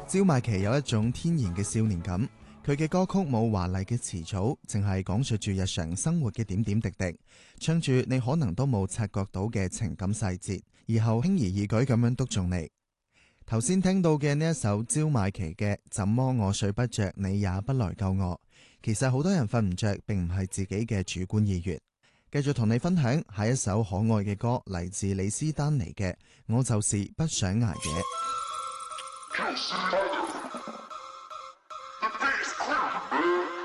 焦邁奇有一種天然嘅少年感，佢嘅歌曲冇華麗嘅詞草，淨係講述住日常生活嘅點點滴滴，唱住你可能都冇察覺到嘅情感細節，然後輕而易舉咁樣篤中你。頭先聽到嘅呢一首焦邁奇嘅《怎麼我睡不着，你也不來救我》，其實好多人瞓唔着並唔係自己嘅主觀意願。繼續同你分享下一首可愛嘅歌，嚟自李斯丹妮嘅《我就是不想捱夜》。 Just